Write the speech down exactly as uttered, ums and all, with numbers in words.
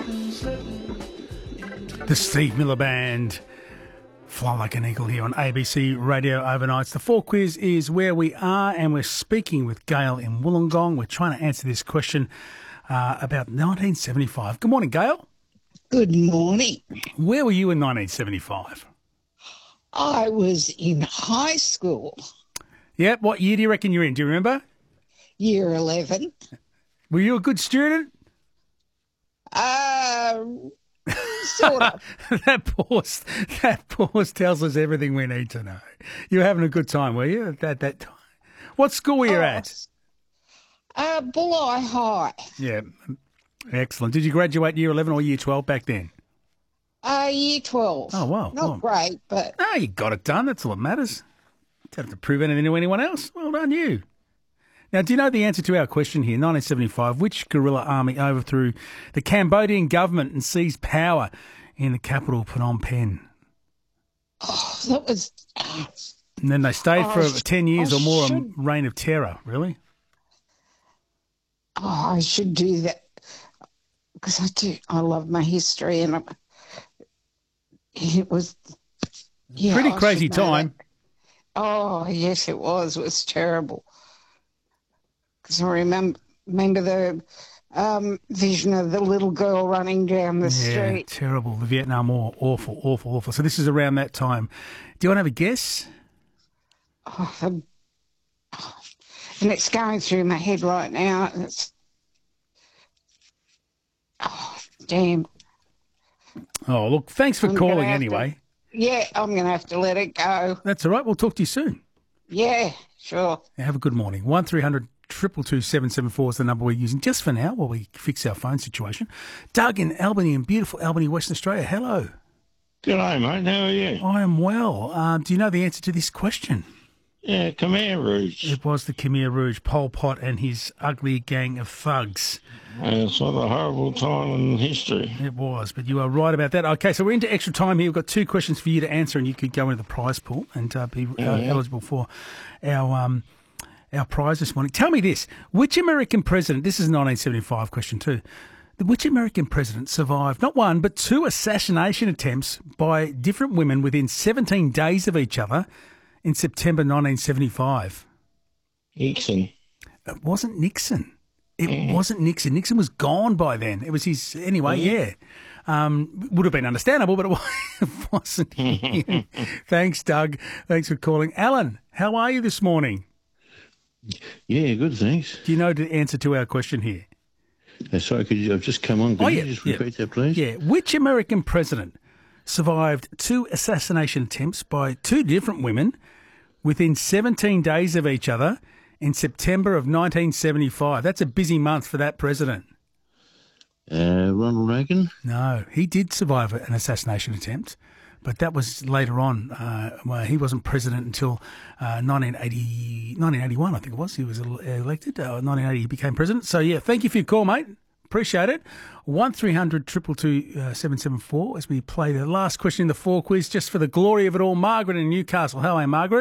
The Steve Miller Band. Fly Like an Eagle here on A B C Radio Overnights. The Four Quiz is where we are, and we're speaking with Gail in Wollongong. We're trying to answer this question uh, about nineteen seventy-five. Good morning, Gail. Good morning. Where were you in nineteen seventy-five? I was in high school, Yep. What year do you reckon you're in? Do you remember? year eleven. Were you a good student? Uh, sort of. that pause, that pause tells us everything we need to know. You were having a good time, were you, at that, that time? What school were you Oh, at? Uh, Bulli High. Yeah, excellent. Did you graduate year eleven or year twelve back then? Uh, year twelve. Oh, wow. Not Well, great, but no, you got it done. That's all that matters. You don't have to prove anything to anyone else. Well done, you. Now, do you know the answer to our question here? nineteen seventy-five, which guerrilla army overthrew the Cambodian government and seized power in the capital, Phnom Penh? oh, that was... Uh, And then they stayed Oh, for I sh- ten years I or more, a should- reign of terror, really? oh, I should do that because I do. I love my history, and I, it was... Yeah, Pretty I crazy should know time. that. Oh, yes, it was. It was terrible. Because I remember, remember the um, vision of the little girl running down the Yeah, street. terrible. The Vietnam War, awful, awful, awful. So this is around that time. Do you want to have a guess? Oh, the, oh, and it's going through my head right now. And it's, oh, damn. Oh, look, thanks for I'm gonna calling have to- anyway. Yeah, I'm going to have to let it go. That's all right. We'll talk to you soon. Yeah, sure. Have a good morning. one three hundred two two two seven seven four is the number we're using just for now while we fix our phone situation. Doug in Albany, in beautiful Albany, Western Australia. Hello. G'day, mate. How are you? I am well. Um, do you know the answer to this question? Yeah, Khmer Rouge. It was the Khmer Rouge, Pol Pot and his ugly gang of thugs. Uh, it's not a horrible time in history. It was, but you are right about that. Okay, so we're into extra time here. We've got two questions for you to answer, and you could go into the prize pool and uh, be uh, Yeah. eligible for our um, our prize this morning. Tell me this: which American president? This is a nineteen seventy-five question too. Which American president survived not one but two assassination attempts by different women within seventeen days of each other in September nineteen seventy-five? Nixon. It wasn't Nixon. It wasn't Nixon. Nixon was gone by then. It was his, anyway, yeah. Um, would have been understandable, but it wa- it wasn't him. Thanks, Doug. Thanks for calling. Alan, how are you this morning? Yeah, good, thanks. Do you know the answer to our question here? Uh, sorry, could you, I've just come on. Could Oh, you yeah, just yeah. repeat that, please? Yeah. Which American president survived two assassination attempts by two different women within seventeen days of each other in September of nineteen seventy-five? That's a busy month for that president. Uh, Ronald Reagan? No, he did survive an assassination attempt, but that was later on. Uh, well, he wasn't president until uh, nineteen eighty, nineteen eighty-one, I think it was. He was elected. Uh, nineteen eighty, he became president. So, yeah, thank you for your call, mate. Appreciate it. one three hundred two two two seven seven four as we play the last question in the four quiz just for the glory of it all. Margaret in Newcastle. Hello, Margaret.